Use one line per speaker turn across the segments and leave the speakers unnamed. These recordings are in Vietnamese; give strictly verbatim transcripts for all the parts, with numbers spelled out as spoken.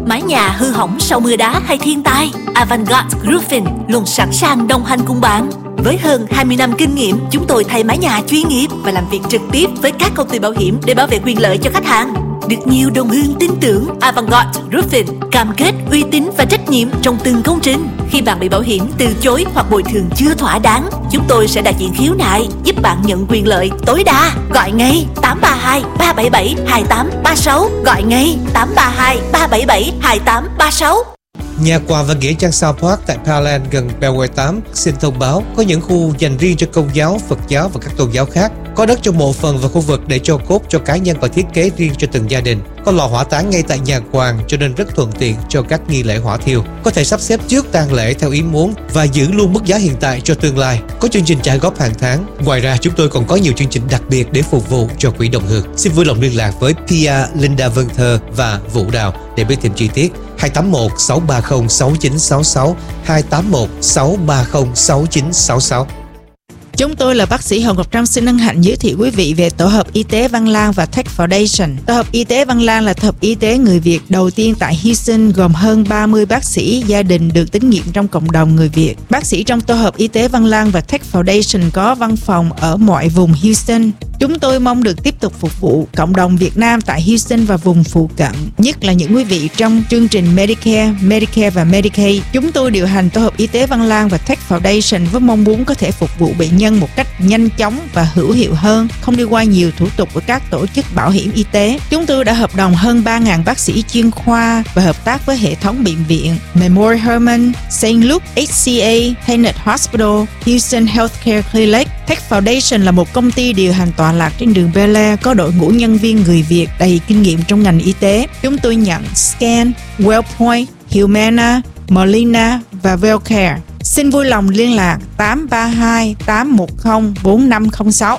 Mái nhà hư hỏng sau mưa đá hay thiên tai, Avantgarde Roofing luôn sẵn sàng đồng hành cùng bạn. Với hơn hai mươi năm kinh nghiệm, chúng tôi thay mái nhà chuyên nghiệp và làm việc trực tiếp với các công ty bảo hiểm để bảo vệ quyền lợi cho khách hàng. Được nhiều đồng hương tin tưởng, Avantgarde Roofing cam kết uy tín và trách nhiệm trong từng công trình. Khi bạn bị bảo hiểm từ chối hoặc bồi thường chưa thỏa đáng, chúng tôi sẽ đại diện khiếu nại, giúp bạn nhận quyền lợi tối đa. Gọi ngay tám ba hai ba bảy bảy hai tám ba sáu, gọi ngay tám ba hai ba bảy bảy hai tám ba sáu.
Nhà quà và nghĩa trang South Park tại Pearland gần Beltway tám xin thông báo có những khu dành riêng cho Công giáo, Phật giáo và các tôn giáo khác. Có đất trong mộ phần và khu vực để cho cốt cho cá nhân và thiết kế riêng cho từng gia đình. Có lò hỏa táng ngay tại nhà quàng cho nên rất thuận tiện cho các nghi lễ hỏa thiêu. Có thể sắp xếp trước tang lễ theo ý muốn và giữ luôn mức giá hiện tại cho tương lai. Có chương trình trả góp hàng tháng. Ngoài ra chúng tôi còn có nhiều chương trình đặc biệt để phục vụ cho quỹ đồng hương. Xin vui lòng liên lạc với Pia, Linda Vân Thơ và Vũ Đào để biết thêm chi tiết. hai tám một sáu ba không sáu chín sáu sáu, hai tám một sáu ba không sáu chín sáu sáu.
Chúng tôi là bác sĩ Hồng Ngọc Trâm xin hân hạnh giới thiệu quý vị về Tổ hợp Y tế Văn Lang và Tech Foundation. Tổ hợp Y tế Văn Lang là tổ hợp y tế người Việt đầu tiên tại Houston, gồm hơn ba mươi bác sĩ gia đình được tín nhiệm trong cộng đồng người Việt. Bác sĩ trong Tổ hợp Y tế Văn Lang và Tech Foundation có văn phòng ở mọi vùng Houston. Chúng tôi mong được tiếp tục phục vụ cộng đồng Việt Nam tại Houston và vùng phụ cận, nhất là những quý vị trong chương trình Medicare, Medicare và Medicaid. Chúng tôi điều hành Tổ hợp Y tế Văn Lang và Tech Foundation với mong muốn có thể phục vụ bệnh nhân một cách nhanh chóng và hữu hiệu hơn, không đi qua nhiều thủ tục của các tổ chức bảo hiểm y tế. Chúng tôi đã hợp đồng hơn ba nghìn bác sĩ chuyên khoa và hợp tác với hệ thống bệnh viện Memorial Hermann, Saint Luke, hát xê a, Tenet Hospital, Houston Healthcare Clinic. Tech Foundation là một công ty điều hành tọa lạc trên đường Bel Air, có đội ngũ nhân viên người Việt đầy kinh nghiệm trong ngành y tế. Chúng tôi nhận Scan, Wellpoint, Humana, Molina và Wellcare. Xin vui lòng liên lạc tám ba hai tám một không bốn năm không sáu.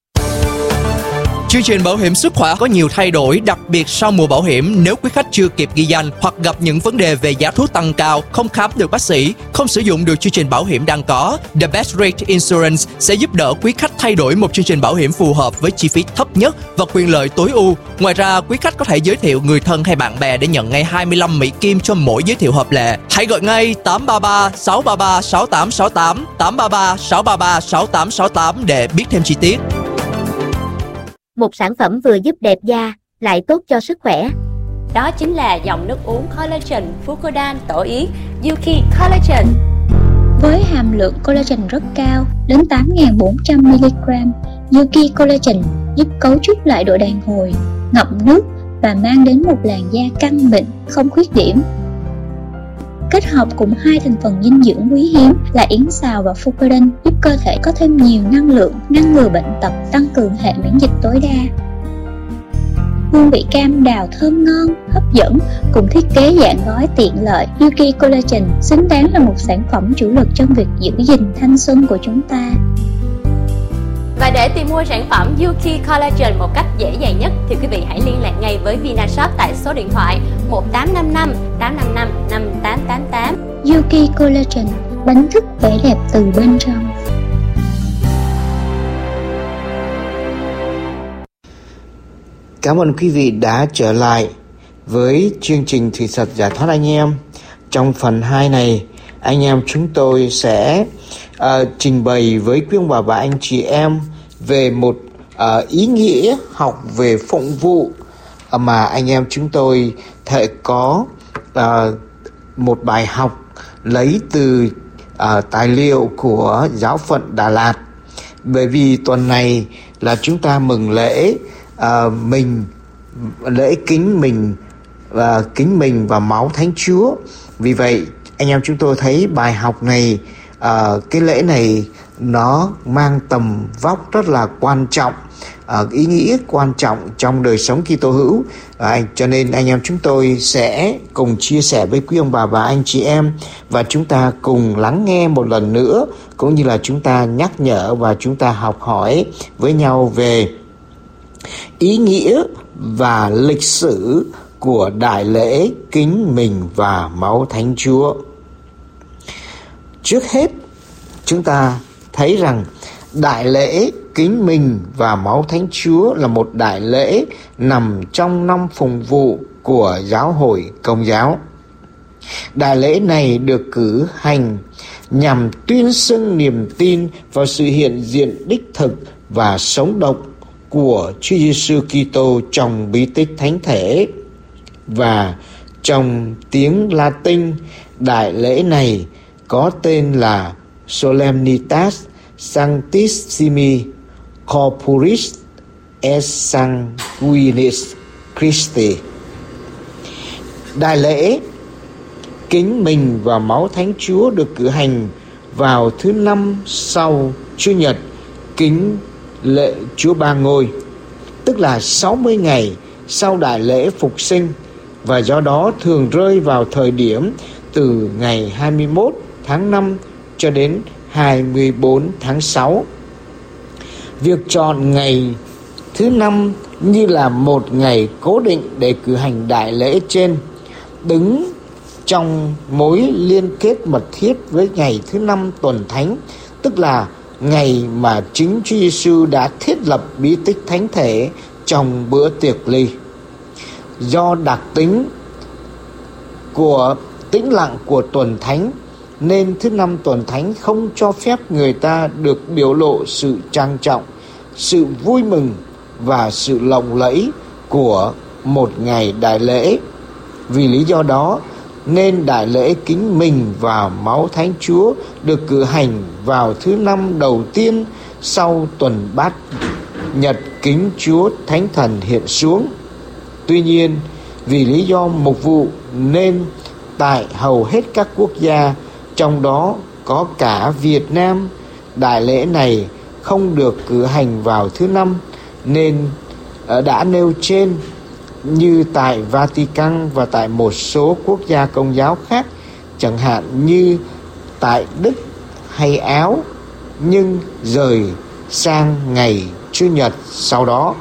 Chương trình bảo hiểm sức khỏe có nhiều thay đổi, đặc biệt sau mùa bảo hiểm. Nếu quý khách chưa kịp ghi danh hoặc gặp những vấn đề về giá thuốc tăng cao, không khám được bác sĩ, không sử dụng được chương trình bảo hiểm đang có, The Best Rate Insurance sẽ giúp đỡ quý khách thay đổi một chương trình bảo hiểm phù hợp với chi phí thấp nhất và quyền lợi tối ưu. Ngoài ra, quý khách có thể giới thiệu người thân hay bạn bè để nhận ngay hai mươi lăm Mỹ Kim cho mỗi giới thiệu hợp lệ. Hãy gọi ngay tám ba ba sáu ba ba sáu tám sáu tám, tám ba ba sáu ba ba sáu tám sáu tám để biết thêm chi tiết.
Một sản phẩm vừa giúp đẹp da, lại tốt cho sức khỏe.
Đó chính là dòng nước uống collagen Fucodan tổ yến Yuki Collagen.
Với hàm lượng collagen rất cao, đến tám nghìn bốn trăm mi-li-gam, Yuki Collagen giúp cấu trúc lại độ đàn hồi, ngậm nước và mang đến một làn da căng mịn, không khuyết điểm. Kết hợp cùng hai thành phần dinh dưỡng quý hiếm là yến xào và Fucodan giúp cơ thể có thêm nhiều năng lượng, ngăn ngừa bệnh tật, tăng cường hệ miễn dịch tối đa. Hương vị cam đào thơm ngon, hấp dẫn cùng thiết kế dạng gói tiện lợi, Yuki Collagen xứng đáng là một sản phẩm chủ lực trong việc giữ gìn thanh xuân của chúng ta.
Và để tìm mua sản phẩm Yuki Collagen một cách dễ dàng nhất thì quý vị hãy liên lạc ngay với Vinashop tại số điện thoại một tám năm năm tám năm năm năm tám tám tám.
Yuki Collagen, đánh thức vẻ đẹp từ bên trong.
Cảm ơn quý vị đã trở lại với chương trình Thủy Thật Giải Thoát Anh Em. Trong phần hai này, anh em chúng tôi sẽ uh, trình bày với quý ông bà và anh chị em về một uh, ý nghĩa học về phụng vụ uh, mà anh em chúng tôi thể có uh, một bài học lấy từ uh, tài liệu của giáo phận Đà Lạt. Bởi vì tuần này là chúng ta mừng lễ uh, mình lễ kính mình và uh, kính mình và máu Thánh Chúa. Vì vậy anh em chúng tôi thấy bài học này, uh, cái lễ này nó mang tầm vóc rất là quan trọng, uh, ý nghĩa quan trọng trong đời sống Kitô hữu. Uh, cho nên anh em chúng tôi sẽ cùng chia sẻ với quý ông bà và anh chị em, và chúng ta cùng lắng nghe một lần nữa, cũng như là chúng ta nhắc nhở và chúng ta học hỏi với nhau về ý nghĩa và lịch sử của đại lễ kính mình và máu Thánh Chúa. Trước hết, chúng ta thấy rằng đại lễ kính mình và máu Thánh Chúa là một đại lễ nằm trong năm phụng vụ của giáo hội Công giáo. Đại lễ này được cử hành nhằm tuyên xưng niềm tin vào sự hiện diện đích thực và sống động của Chúa Giêsu Kitô trong bí tích thánh thể. Và trong tiếng Latin, đại lễ này có tên là Solemnitas Sanctissimi Corporis et Sanguinis Christi. Đại lễ kính mình và máu Thánh Chúa được cử hành vào thứ năm sau Chủ nhật kính lễ Chúa Ba Ngôi, tức là sáu mươi ngày sau đại lễ Phục Sinh, và do đó thường rơi vào thời điểm từ ngày hai mươi mốt tháng năm cho đến hai mươi bốn tháng sáu. Việc chọn ngày thứ năm như là một ngày cố định để cử hành đại lễ trên đứng trong mối liên kết mật thiết với ngày thứ năm tuần thánh, tức là ngày mà chính Chúa Giêsu đã thiết lập bí tích thánh thể trong bữa tiệc ly. Do đặc tính của tĩnh lặng của tuần thánh nên thứ năm tuần thánh không cho phép người ta được biểu lộ sự trang trọng, sự vui mừng và sự lộng lẫy của một ngày đại lễ. Vì lý do đó nên đại lễ kính mình và máu Thánh Chúa được cử hành vào thứ năm đầu tiên sau tuần bát nhật kính Chúa Thánh Thần hiện xuống. Tuy nhiên, vì lý do mục vụ nên tại hầu hết các quốc gia, trong đó có cả Việt Nam, đại lễ này không được cử hành vào thứ năm, nên đã nêu trên như tại Vatican và tại một số quốc gia Công giáo khác, chẳng hạn như tại Đức hay Áo, nhưng rời sang ngày Chủ nhật sau đó.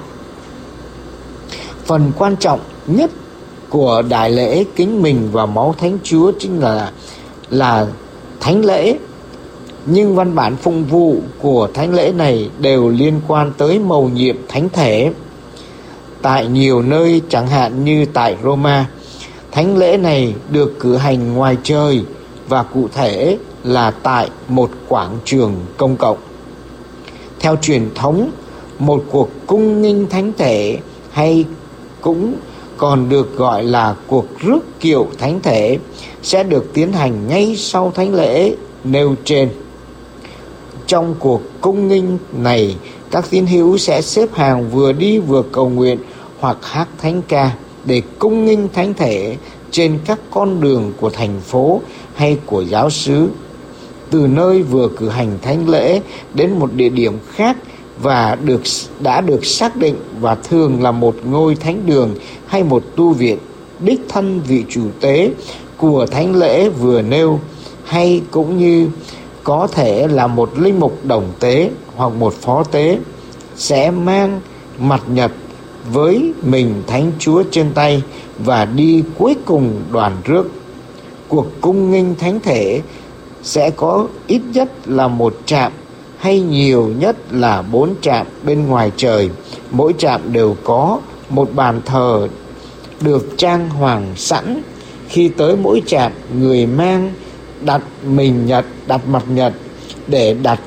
Phần quan trọng nhất của đại lễ kính mình và máu Thánh Chúa chính là là thánh lễ, nhưng văn bản phụng vụ của thánh lễ này đều liên quan tới mầu nhiệm thánh thể. Tại nhiều nơi, chẳng hạn như tại Roma, thánh lễ này được cử hành ngoài trời và cụ thể là tại một quảng trường công cộng. Theo truyền thống, một cuộc cung nghinh thánh thể hay cũng còn được gọi là cuộc rước kiệu thánh thể sẽ được tiến hành ngay sau thánh lễ nêu trên. Trong cuộc cung nghinh này, các tín hữu sẽ xếp hàng vừa đi vừa cầu nguyện hoặc hát thánh ca để cung nghinh thánh thể trên các con đường của thành phố hay của giáo xứ, từ nơi vừa cử hành thánh lễ đến một địa điểm khác và được đã được xác định, và thường là một ngôi thánh đường hay một tu viện đích thân vị chủ tế của thánh lễ vừa nêu, hay cũng như có thể là một linh mục đồng tế hoặc một phó tế sẽ mang mặt nhật với mình Thánh Chúa trên tay và đi cuối cùng đoàn rước. Cuộc cung nghinh thánh thể sẽ có ít nhất là một trạm hay nhiều nhất là bốn trạm bên ngoài trời. Mỗi trạm đều có một bàn thờ được trang hoàng sẵn. Khi tới mỗi trạm, người mang đặt mình nhật, đặt mặt nhật để đặt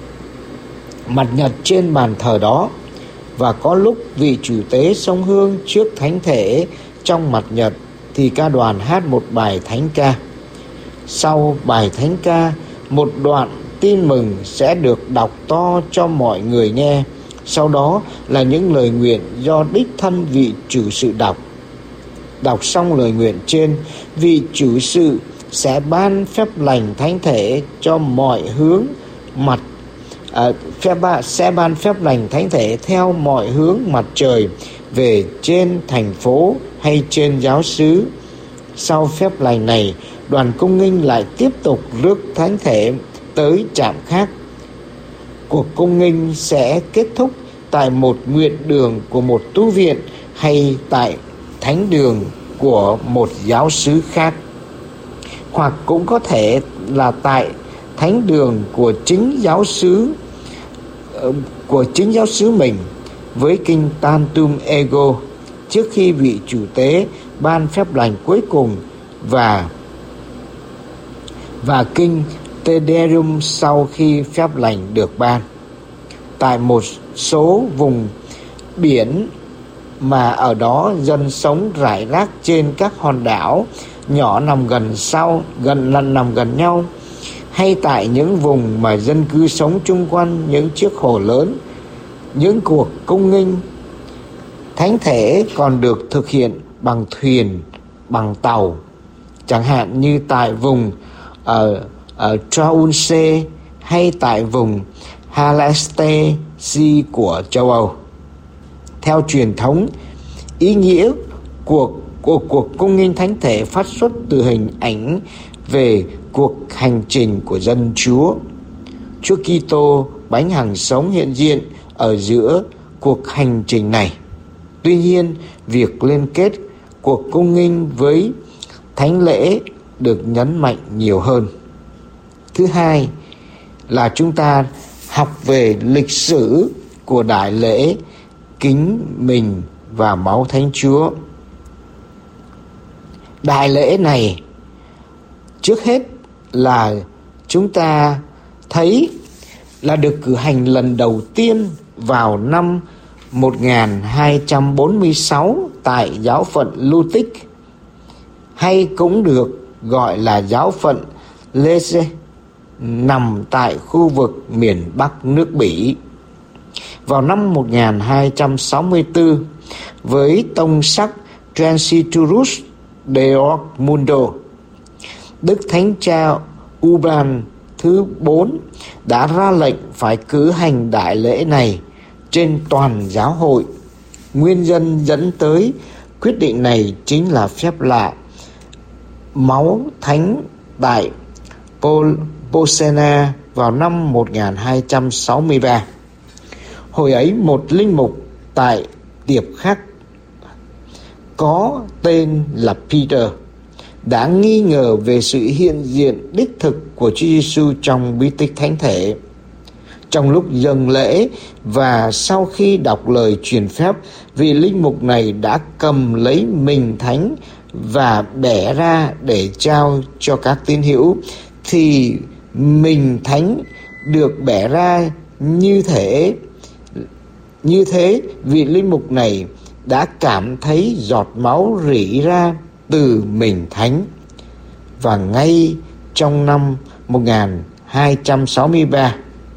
mặt nhật trên bàn thờ đó. Và có lúc vị chủ tế xông hương trước thánh thể trong mặt nhật thì ca đoàn hát một bài thánh ca. Sau bài thánh ca, một đoạn tin mừng sẽ được đọc to cho mọi người nghe. Sau đó là những lời nguyện do đích thân vị chủ sự đọc. Đọc xong lời nguyện trên, vị chủ sự sẽ ban phép lành thánh thể cho mọi hướng mặt à, phép sẽ ban phép lành thánh thể theo mọi hướng mặt trời về trên thành phố hay trên giáo xứ. Sau phép lành này, đoàn cung nghinh lại tiếp tục rước thánh thể tới trạm khác. Cuộc cung nghinh sẽ kết thúc tại một nguyện đường của một tu viện hay tại thánh đường của một giáo xứ khác, hoặc cũng có thể là tại thánh đường của chính giáo xứ của chính giáo xứ mình với kinh Tantum Ego trước khi vị chủ tế ban phép lành cuối cùng và và kinh Te Deum sau khi phép lành được ban. Tại một số vùng biển mà ở đó dân sống rải rác trên các hòn đảo nhỏ nằm gần sau gần lần nằm gần nhau, hay tại những vùng mà dân cư sống chung quanh những chiếc hồ lớn, những cuộc cung nghinh thánh thể còn được thực hiện bằng thuyền, bằng tàu, chẳng hạn như tại vùng ở ở Traunse hay tại vùng Halastesi của châu Âu. Theo truyền thống, ý nghĩa của cuộc cuộc cung nghinh thánh thể phát xuất từ hình ảnh về cuộc hành trình của dân Chúa. Chúa Kitô, bánh hằng sống hiện diện ở giữa cuộc hành trình này. Tuy nhiên, việc liên kết cuộc cung nghinh với thánh lễ được nhấn mạnh nhiều hơn. Thứ hai là chúng ta học về lịch sử của đại lễ kính mình và máu Thánh Chúa. Đại lễ này trước hết là chúng ta thấy là được cử hành lần đầu tiên vào năm một nghìn hai trăm bốn mươi sáu tại giáo phận Lutic, hay cũng được gọi là giáo phận Leze, nằm tại khu vực miền Bắc nước Bỉ. Vào năm một nghìn hai trăm sáu mươi tư, với tông sắc Transiturus Deocmundo, Đức Thánh Cha Urban thứ bốn đã ra lệnh phải cử hành đại lễ này trên toàn giáo hội. Nguyên nhân dẫn tới quyết định này chính là phép lạ máu thánh tại Bolsena vào năm một nghìn hai trăm sáu mươi ba. Hồi ấy, một linh mục tại tiệp khắc có tên là Peter đã nghi ngờ về sự hiện diện đích thực của Chúa Giêsu trong bí tích thánh thể. Trong lúc dâng lễ và sau khi đọc lời truyền phép, vị linh mục này đã cầm lấy mình thánh và bẻ ra để trao cho các tín hữu. Thì mình thánh được bẻ ra như thế như thế vị linh mục này đã cảm thấy giọt máu rỉ ra từ mình thánh. Và ngay trong năm một nghìn hai trăm sáu mươi ba,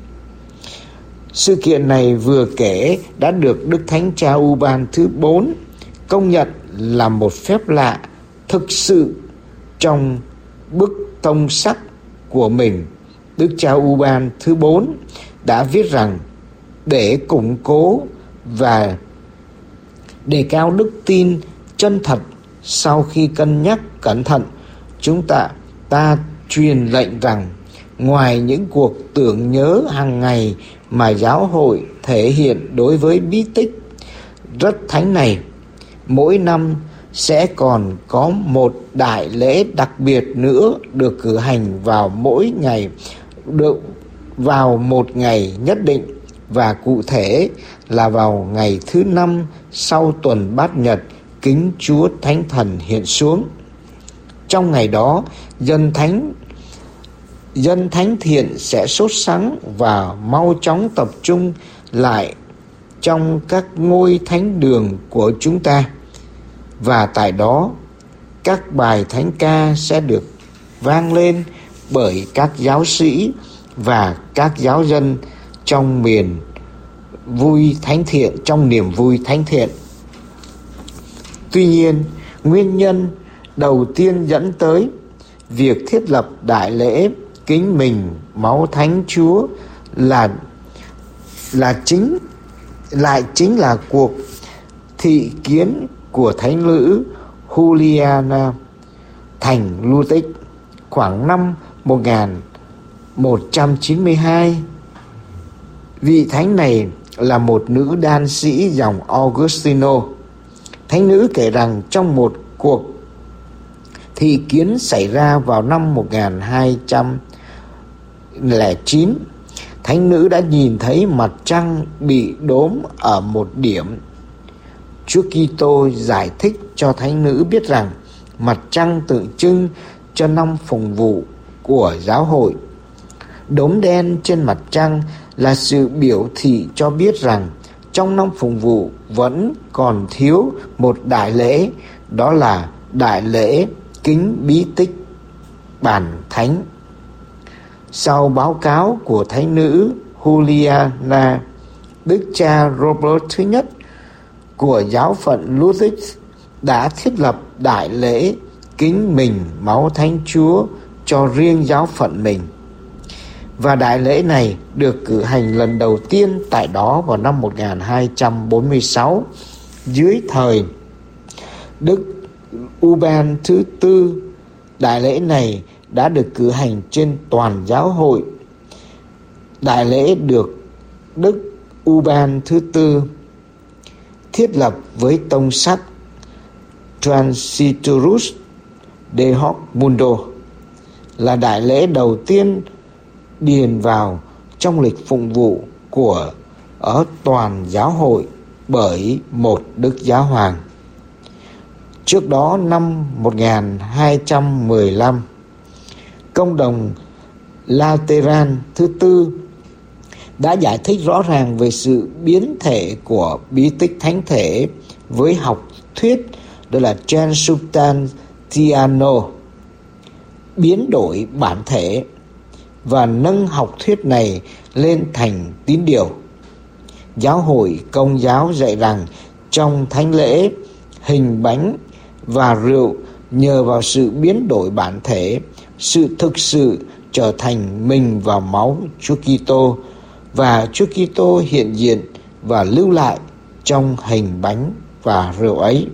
sự kiện này vừa kể đã được Đức Thánh Cha Urban thứ bốn công nhận là một phép lạ thực sự trong bức tông sắc của mình. Đức Cha Urban thứ bốn đã viết rằng để củng cố và đề cao đức tin chân thật, sau khi cân nhắc cẩn thận, chúng ta ta truyền lệnh rằng ngoài những cuộc tưởng nhớ hàng ngày mà giáo hội thể hiện đối với bí tích rất thánh này, mỗi năm sẽ còn có một đại lễ đặc biệt nữa được cử hành vào mỗi ngày, được vào một ngày nhất định, và cụ thể là vào ngày thứ năm sau tuần bát nhật kính Chúa Thánh Thần hiện xuống. Trong ngày đó, dân thánh dân thánh thiện sẽ sốt sắng và mau chóng tập trung lại trong các ngôi thánh đường của chúng ta, và tại đó các bài thánh ca sẽ được vang lên bởi các giáo sĩ và các giáo dân trong miền vui thánh thiện, trong niềm vui thánh thiện. Tuy nhiên, nguyên nhân đầu tiên dẫn tới việc thiết lập đại lễ kính mình máu Thánh Chúa là là chính lại chính là cuộc thị kiến của thánh nữ Juliana thành Lutic khoảng năm một nghìn một trăm chín mươi hai. Vị thánh này là một nữ đan sĩ dòng Augustino. Thánh nữ kể rằng trong một cuộc thị kiến xảy ra vào năm một nghìn hai trăm lẻ chín, thánh nữ đã nhìn thấy mặt trăng bị đốm ở một điểm Chúa Kitô giải thích cho thánh nữ biết rằng mặt trăng tượng trưng cho năm phụng vụ của giáo hội. Đốm đen trên mặt trăng là sự biểu thị cho biết rằng trong năm phụng vụ vẫn còn thiếu một đại lễ, đó là đại lễ kính bí tích bản thánh. Sau báo cáo của thánh nữ Juliana, đức cha Robert thứ nhất của giáo phận Luther's đã thiết lập đại lễ kính mình máu Thánh Chúa cho riêng giáo phận mình. Và đại lễ này được cử hành lần đầu tiên tại đó vào năm một nghìn hai trăm bốn mươi sáu dưới thời Đức Urban thứ tư. Đại lễ này đã được cử hành trên toàn giáo hội. Đại lễ được Đức Urban thứ tư thiết lập với tông sắc Transitorus de hoc mundo, là đại lễ đầu tiên điền vào trong lịch phụng vụ của ở toàn giáo hội bởi một đức giáo hoàng. Trước đó năm một nghìn hai trăm mười lăm, công đồng Lateran thứ tư đã giải thích rõ ràng về sự biến thể của bí tích thánh thể với học thuyết, đó là transubstantiano, biến đổi bản thể, và nâng học thuyết này lên thành tín điều. Giáo hội Công giáo dạy rằng trong thánh lễ, hình bánh và rượu nhờ vào sự biến đổi bản thể, sự thực sự trở thành mình và máu Chúa Kitô, và Chúa Kitô hiện diện và lưu lại trong hình bánh và rượu ấy.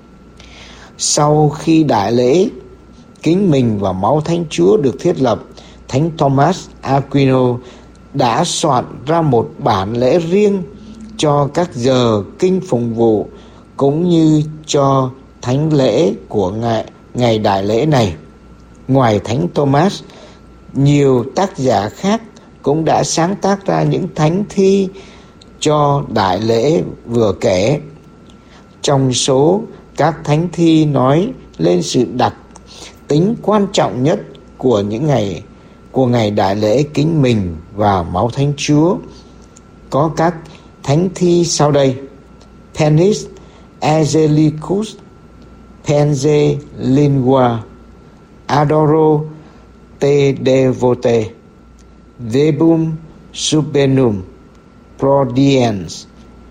Sau khi đại lễ kính mình và máu Thánh Chúa được thiết lập, Thánh Thomas Aquino đã soạn ra một bản lễ riêng cho các giờ kinh phụng vụ cũng như cho thánh lễ của ngày, ngày đại lễ này. Ngoài Thánh Thomas, nhiều tác giả khác cũng đã sáng tác ra những thánh thi cho đại lễ vừa kể. Trong số các thánh thi nói lên sự đặc tính quan trọng nhất của những ngày của ngày đại lễ kính mình và máu Thánh Chúa có các thánh thi sau đây: Penis Angelicus, Pense Lingua, Adoro te devote, Verbum Subenum, Prodiens.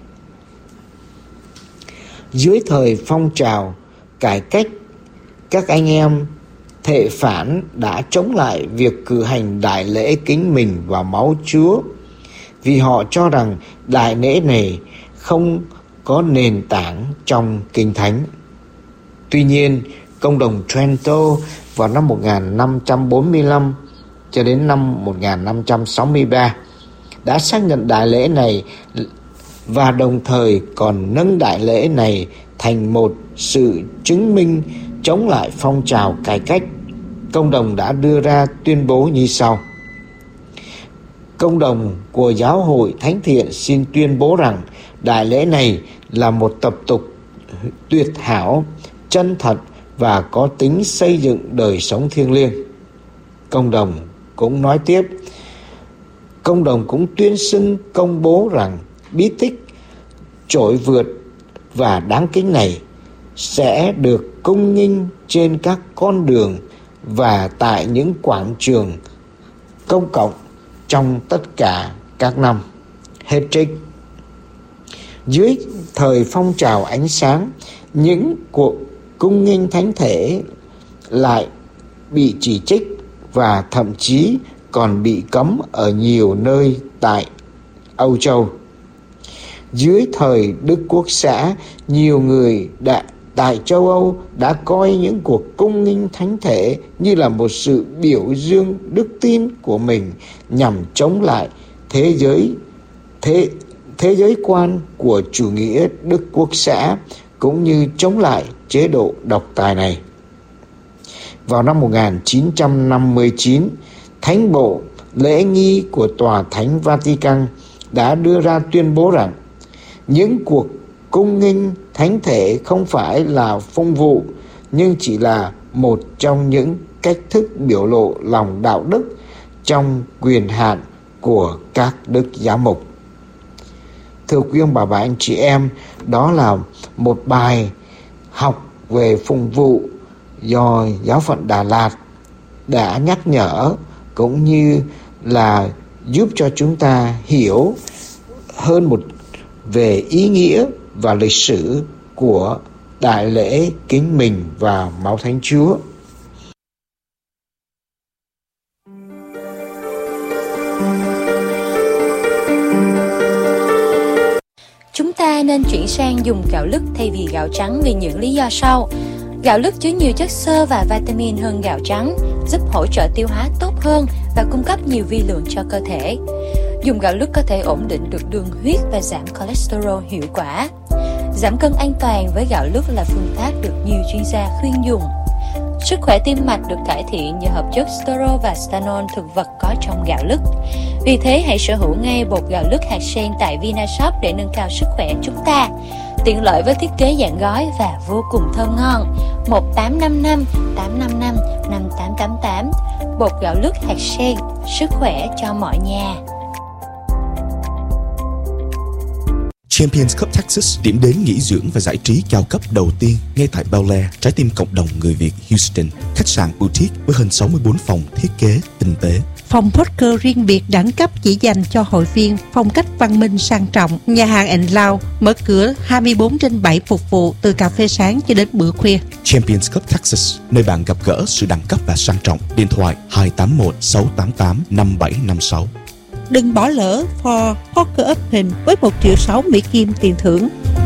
Dưới thời phong trào cải cách, các anh em thệ phản đã chống lại việc cử hành đại lễ kính mình và máu Chúa, vì họ cho rằng đại lễ này không có nền tảng trong Kinh Thánh. Tuy nhiên, công đồng Trento vào năm một nghìn năm trăm bốn mươi lăm cho đến năm một nghìn năm trăm sáu mươi ba đã xác nhận đại lễ này, và đồng thời còn nâng đại lễ này thành một sự chứng minh chống lại phong trào cải cách. Công đồng đã đưa ra tuyên bố như sau: Công đồng của Giáo hội Thánh Thiện xin tuyên bố rằng đại lễ này là một tập tục tuyệt hảo, chân thật và có tính xây dựng đời sống thiêng liêng. Công đồng cũng nói tiếp, công đồng cũng tuyên xưng công bố rằng bí tích trội vượt và đáng kính này sẽ được cung nghinh trên các con đường và tại những quảng trường công cộng trong tất cả các năm. Hết trích. Dưới thời phong trào ánh sáng, những cuộc cung nghinh thánh thể lại bị chỉ trích và thậm chí còn bị cấm ở nhiều nơi tại Âu Châu. Dưới thời Đức Quốc xã, nhiều người đã, tại châu Âu đã coi những cuộc cung nghinh thánh thể như là một sự biểu dương đức tin của mình nhằm chống lại thế giới thế, thế giới quan của chủ nghĩa Đức Quốc xã, cũng như chống lại chế độ độc tài này. Vào năm một nghìn chín trăm năm mươi chín, Thánh bộ lễ nghi của Tòa Thánh Vatican đã đưa ra tuyên bố rằng những cuộc cung nghinh thánh thánh thể không phải là phong vụ, nhưng chỉ là một trong những cách thức biểu lộ lòng đạo đức trong quyền hạn của các đức giám mục. Thưa quý ông bà và anh chị em, đó là một bài học về phụng vụ do Giáo phận Đà Lạt đã nhắc nhở, cũng như là giúp cho chúng ta hiểu hơn một về ý nghĩa và lịch sử của đại lễ kính mình và máu Thánh Chúa.
Chúng ta nên chuyển sang dùng gạo lứt thay vì gạo trắng vì những lý do sau. Gạo lứt chứa nhiều chất xơ và vitamin hơn gạo trắng, giúp hỗ trợ tiêu hóa tốt hơn và cung cấp nhiều vi lượng cho cơ thể. Dùng gạo lứt có thể ổn định được đường huyết và giảm cholesterol hiệu quả. Giảm cân an toàn với gạo lứt là phương pháp được nhiều chuyên gia khuyên dùng. Sức khỏe tim mạch được cải thiện nhờ hợp chất sterol và stanol thực vật có trong gạo lứt. Vì thế hãy sở hữu ngay bột gạo lứt hạt sen tại Vinashop để nâng cao sức khỏe chúng ta. Tiện lợi với thiết kế dạng gói và vô cùng thơm ngon. một tám năm năm tám năm năm năm tám tám tám. Bột gạo lứt hạt sen, sức khỏe cho mọi nhà.
Champions Cup Texas, điểm đến nghỉ dưỡng và giải trí cao cấp đầu tiên ngay tại Bel Air, trái tim cộng đồng người Việt Houston. Khách sạn boutique với hơn sáu mươi bốn phòng thiết kế tinh tế.
Phòng poker riêng biệt đẳng cấp chỉ dành cho hội viên, phong cách văn minh sang trọng. Nhà hàng and Lounge mở cửa hai mươi bốn trên bảy phục vụ từ cà phê sáng cho đến bữa khuya.
Champions Cup Texas, nơi bạn gặp gỡ sự đẳng cấp và sang trọng. Điện thoại hai tám một sáu tám tám năm bảy năm sáu.
Đừng bỏ lỡ For Poker Open với một triệu sáu Mỹ Kim tiền thưởng.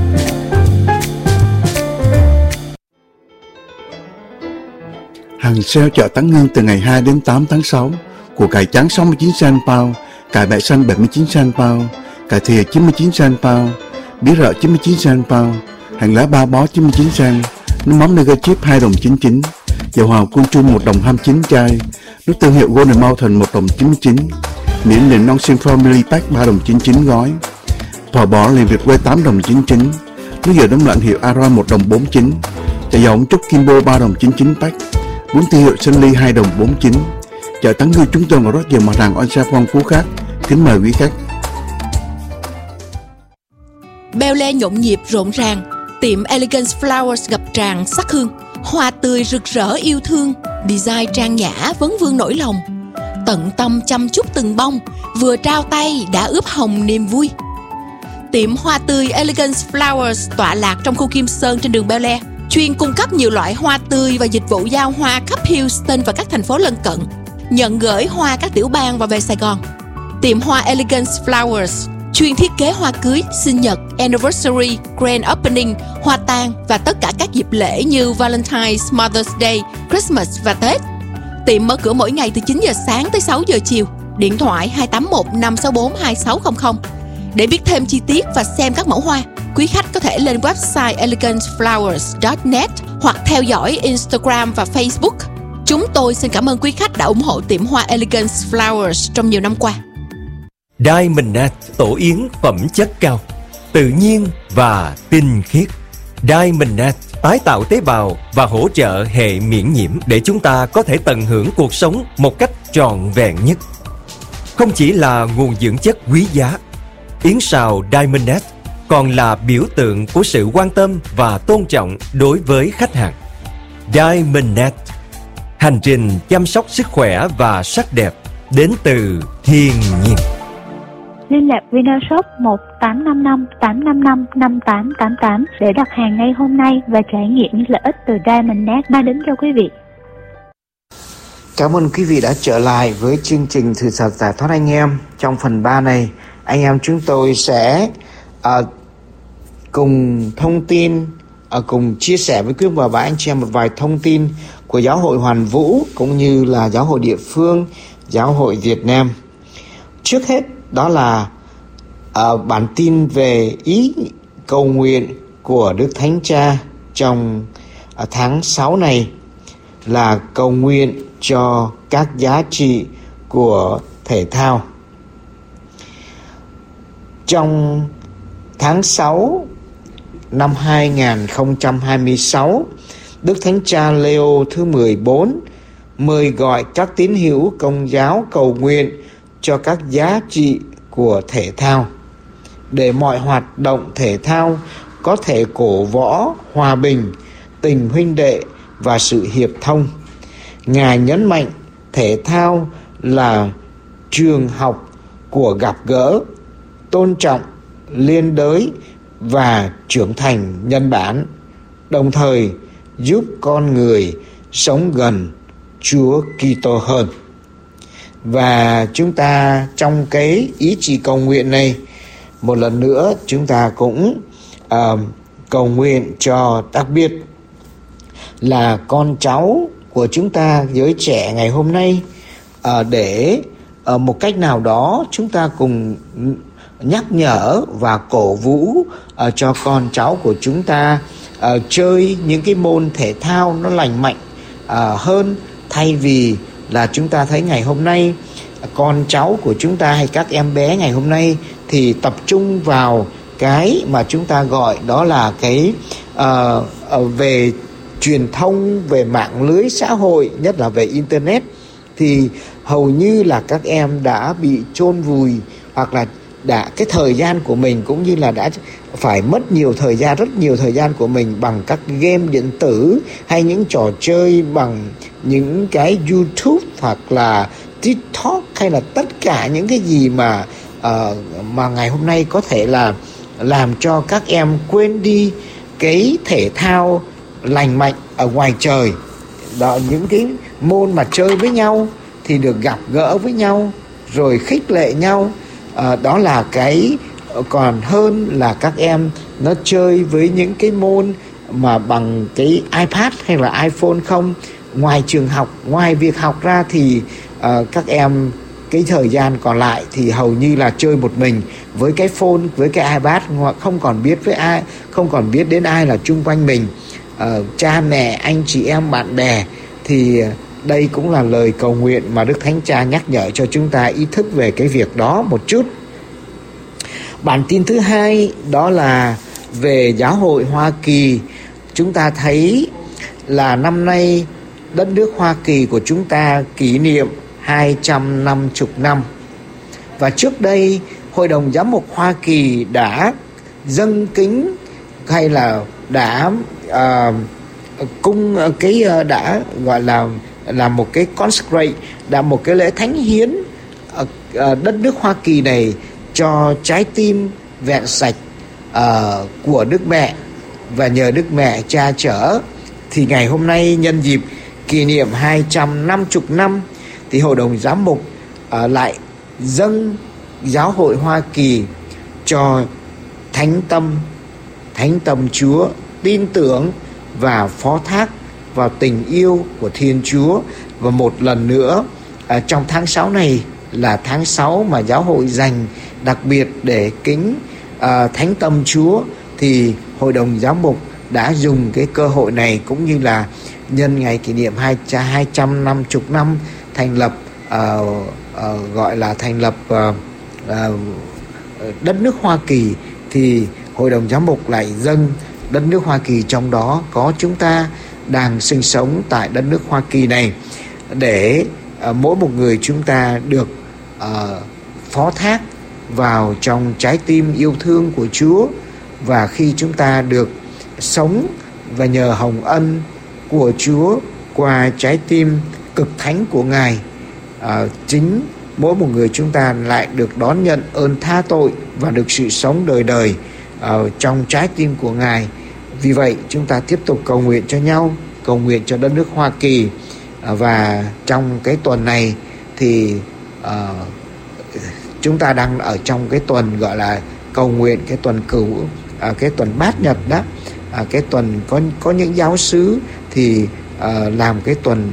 Hàng sale chợ Tán Ngân từ ngày hai đến tám tháng sáu. Củ cải trắng sáu mươi chín cent pound, cải bẹ xanh bảy mươi chín cent pound, cải thìa chín mươi chín cent pound, bí rợ chín mươi chín cent pound, hành lá ba bó chín mươi chín cent, nước mắm Nega Chip hai đồng chín mươi chín, dầu hào Quân Trung một đồng hai mươi chín chai, nước thương hiệu Golden Mountain một đồng chín mươi chín, miến nền non xinh Family Pack ba đồng chín mươi chín gói, phở bò liền Việt quê tám đồng chín mươi chín, nước dừa đông lạnh hiệu Aron một đồng bốn mươi chín, chả dầu ống trúc Kimbo ba đồng chín mươi chín pack, bún thương hiệu Sunny hai đồng bốn mươi chín. Chợ Tán Ngư chúng tôi có rất nhiều mặt hàng on sale phong phú khác. Kính mời quý khách.
Bel Air nhộn nhịp rộn ràng, tiệm Elegance Flowers ngập tràn sắc hương, hoa tươi rực rỡ yêu thương, design trang nhã vấn vương nỗi lòng, tận tâm chăm chút từng bông, vừa trao tay đã ướp hồng niềm vui. Tiệm hoa tươi Elegance Flowers tọa lạc trong khu Kim Sơn trên đường Bel Air, chuyên cung cấp nhiều loại hoa tươi và dịch vụ giao hoa khắp Houston và các thành phố lân cận. Nhận gửi hoa các tiểu bang và về Sài Gòn. Tiệm hoa Elegance Flowers chuyên thiết kế hoa cưới, sinh nhật, anniversary, grand opening, hoa tang và tất cả các dịp lễ như Valentine's, Mother's Day, Christmas và Tết. Tiệm mở cửa mỗi ngày từ chín giờ sáng tới sáu giờ chiều. Điện thoại hai tám một năm sáu bốn hai sáu không không. Để biết thêm chi tiết và xem các mẫu hoa, quý khách có thể lên website elegance flowers chấm net hoặc theo dõi Instagram và Facebook. Chúng tôi xin cảm ơn quý khách đã ủng hộ tiệm hoa Elegance Flowers trong nhiều năm qua.
Diamondnet, tổ yến phẩm chất cao, tự nhiên và tinh khiết. Diamondnet tái tạo tế bào và hỗ trợ hệ miễn nhiễm để chúng ta có thể tận hưởng cuộc sống một cách trọn vẹn nhất. Không chỉ là nguồn dưỡng chất quý giá, yến sào Diamondnet còn là biểu tượng của sự quan tâm và tôn trọng đối với khách hàng. Diamondnet, hành trình chăm sóc sức khỏe và sắc đẹp đến từ thiên nhiên.
Liên lạc Vinashop một tám năm năm tám năm năm năm tám tám tám để đặt hàng ngay hôm nay và trải nghiệm những lợi ích từ Diamondnet mang đến cho quý vị.
Cảm ơn quý vị đã trở lại với chương trình Sự Thật Giải Thoát Anh Em. Trong phần ba này, anh em chúng tôi sẽ uh, cùng thông tin, uh, cùng chia sẻ với quý vị và anh chị em một vài thông tin của Giáo hội Hoàn Vũ cũng như là Giáo hội địa phương, Giáo hội Việt Nam. Trước hết đó là uh, bản tin về ý cầu nguyện của Đức Thánh Cha trong uh, tháng sáu này là cầu nguyện cho các giá trị của thể thao. Trong tháng sáu năm hai nghìn không trăm hai mươi sáu, Đức Thánh Cha Leo thứ mười bốn mời gọi các tín hữu Công giáo cầu nguyện cho các giá trị của thể thao, để mọi hoạt động thể thao có thể cổ võ hòa bình, tình huynh đệ và sự hiệp thông. Ngài nhấn mạnh thể thao là trường học của gặp gỡ, tôn trọng, liên đới và trưởng thành nhân bản, đồng thời giúp con người sống gần Chúa Kitô hơn. Và chúng ta trong cái ý chỉ cầu nguyện này, một lần nữa chúng ta cũng uh, cầu nguyện cho đặc biệt là con cháu của chúng ta, giới trẻ ngày hôm nay, uh, để uh, một cách nào đó chúng ta cùng nhắc nhở và cổ vũ uh, cho con cháu của chúng ta uh, chơi những cái môn thể thao nó lành mạnh uh, hơn, thay vì là chúng ta thấy ngày hôm nay con cháu của chúng ta hay các em bé ngày hôm nay thì tập trung vào cái mà chúng ta gọi đó là cái uh, uh, về truyền thông, về mạng lưới xã hội, nhất là về internet, thì hầu như là các em đã bị chôn vùi, hoặc là đã cái thời gian của mình cũng như là đã phải mất nhiều thời gian, rất nhiều thời gian của mình bằng các game điện tử hay những trò chơi bằng những cái YouTube hoặc là TikTok, hay là tất cả những cái gì mà uh, mà ngày hôm nay có thể là làm cho các em quên đi cái thể thao lành mạnh ở ngoài trời. Đó, những cái môn mà chơi với nhau thì được gặp gỡ với nhau rồi khích lệ nhau. À, đó là cái còn hơn là các em nó chơi với những cái môn mà bằng cái iPad hay là iPhone không. Ngoài trường học, ngoài việc học ra thì uh, các em cái thời gian còn lại thì hầu như là chơi một mình với cái phone, với cái iPad, không còn biết với ai, không còn biết đến ai là chung quanh mình, uh, cha mẹ, anh chị em, bạn bè. Thì đây cũng là lời cầu nguyện mà Đức Thánh Cha nhắc nhở cho chúng ta ý thức về cái việc đó một chút. Bản tin thứ hai đó là về giáo hội Hoa Kỳ. Chúng ta thấy là năm nay đất nước Hoa Kỳ của chúng ta kỷ niệm hai trăm năm mươi năm. Và trước đây Hội đồng Giám mục Hoa Kỳ đã dâng kính hay là đã uh, cung cái uh, đã gọi là là một cái consecrate, đã một cái lễ thánh hiến uh, uh, đất nước Hoa Kỳ này cho trái tim vẹn sạch uh, của Đức Mẹ. Và nhờ Đức Mẹ cha chở thì ngày hôm nay nhân dịp kỷ niệm hai trăm năm mươi năm thì Hội đồng Giám mục uh, lại dâng giáo hội Hoa Kỳ cho thánh tâm, thánh tâm Chúa, tin tưởng và phó thác vào tình yêu của Thiên Chúa. Và một lần nữa uh, trong tháng sáu này là tháng sáu mà giáo hội dành đặc biệt để kính uh, thánh tâm Chúa, thì Hội đồng Giám mục đã dùng cái cơ hội này cũng như là nhân ngày kỷ niệm hai trăm năm mươi năm thành lập uh, uh, gọi là thành lập uh, uh, đất nước Hoa Kỳ, thì Hội đồng Giám mục lại dâng đất nước Hoa Kỳ, trong đó có chúng ta đang sinh sống tại đất nước Hoa Kỳ này, để uh, mỗi một người chúng ta được uh, phó thác vào trong trái tim yêu thương của Chúa. Và khi chúng ta được sống và nhờ hồng ân của Chúa qua trái tim cực thánh của Ngài, à, chính mỗi một người chúng ta lại được đón nhận ơn tha tội và được sự sống đời đời à, trong trái tim của Ngài. Vì vậy chúng ta tiếp tục cầu nguyện cho nhau, cầu nguyện cho đất nước Hoa Kỳ. à, Và trong cái tuần này thì à, chúng ta đang ở trong cái tuần gọi là cầu nguyện, cái tuần cửu, à, cái tuần bát nhật đó. À, cái tuần có có những giáo xứ thì à, làm cái tuần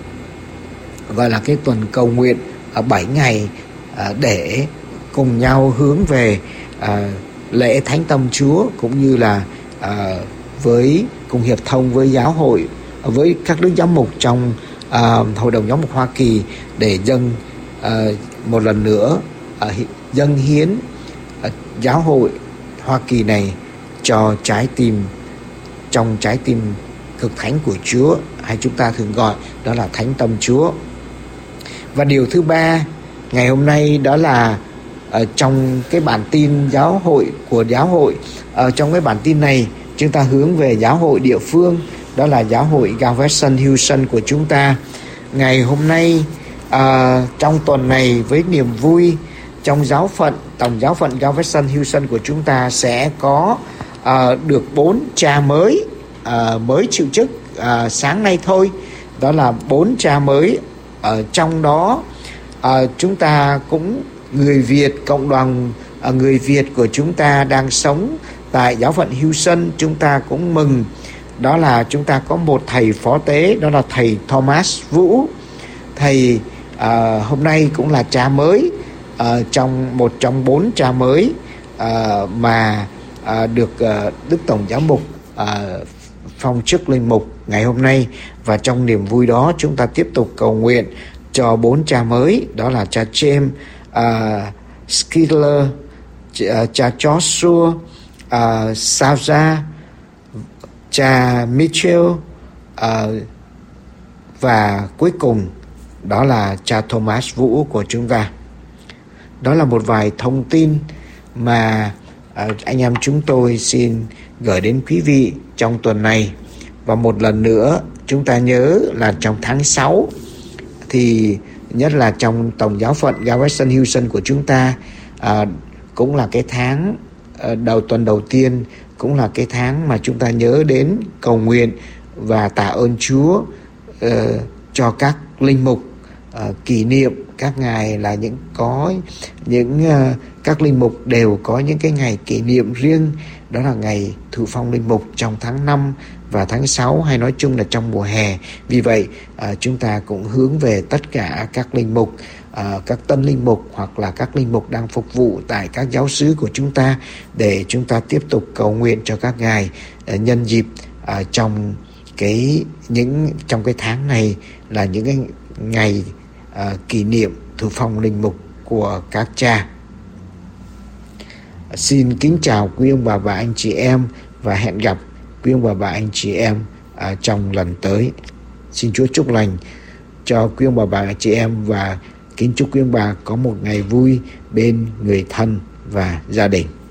gọi là cái tuần cầu nguyện ở bảy ngày à, để cùng nhau hướng về à, lễ thánh tâm Chúa, cũng như là à, với cùng hiệp thông với giáo hội, với các đức giám mục trong à, Hội đồng Giám mục Hoa Kỳ để dâng à, một lần nữa à, dâng hiến à, giáo hội Hoa Kỳ này cho trái tim, trong trái tim cực thánh của Chúa, hay chúng ta thường gọi đó là thánh tâm Chúa. Và điều thứ ba ngày hôm nay đó là ở trong cái bản tin giáo hội của giáo hội, ở trong cái bản tin này chúng ta hướng về giáo hội địa phương, đó là giáo hội Galveston Houston của chúng ta. Ngày hôm nay à, trong tuần này với niềm vui, trong giáo phận tổng giáo phận Galveston Houston của chúng ta sẽ có à, được bốn cha mới à, mới chịu chức à, sáng nay thôi. Đó là bốn cha mới. Ở trong đó à, chúng ta cũng người Việt, cộng đoàn à, người Việt của chúng ta đang sống tại giáo phận Houston, chúng ta cũng mừng. Đó là chúng ta có một thầy phó tế, đó là thầy Thomas Vũ. Thầy à, hôm nay cũng là cha mới, à, trong một trong bốn cha mới à, mà à, được à, Đức Tổng Giám mục à, phong chức linh mục ngày hôm nay. Và trong niềm vui đó chúng ta tiếp tục cầu nguyện cho bốn cha mới, đó là cha James uh, Skidler, uh, cha Joshua uh, Sauza, cha Mitchell uh, và cuối cùng đó là cha Thomas Vũ của chúng ta. Đó là một vài thông tin mà uh, anh em chúng tôi xin gửi đến quý vị trong tuần này. Và một lần nữa chúng ta nhớ là trong tháng sáu, thì nhất là trong tổng giáo phận Galveston Houston của chúng ta, à, cũng là cái tháng à, đầu tuần đầu tiên, cũng là cái tháng mà chúng ta nhớ đến cầu nguyện và tạ ơn Chúa uh, cho các linh mục, uh, kỷ niệm các ngài là những có những uh, các linh mục đều có những cái ngày kỷ niệm riêng, đó là ngày thụ phong linh mục trong tháng năm và tháng sáu, hay nói chung là trong mùa hè. Vì vậy à, chúng ta cũng hướng về tất cả các linh mục, à, các tân linh mục hoặc là các linh mục đang phục vụ tại các giáo xứ của chúng ta, để chúng ta tiếp tục cầu nguyện cho các ngài à, nhân dịp à, trong cái những trong cái tháng này là những cái ngày à, kỷ niệm thụ phong linh mục của các cha. Xin kính chào quý ông bà và anh chị em, và hẹn gặp quý ông bà và anh chị em à, trong lần tới. Xin Chúa chúc lành cho quý ông bà và anh chị em, và kính chúc quý ông bà có một ngày vui bên người thân và gia đình.